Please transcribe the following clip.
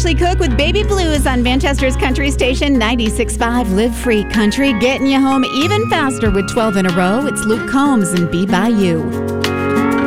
Ashley Cook with Baby Blues on Manchester's Country Station 96.5 Live Free Country, getting you home even faster with 12 in a row. It's Luke Combs and Be By You.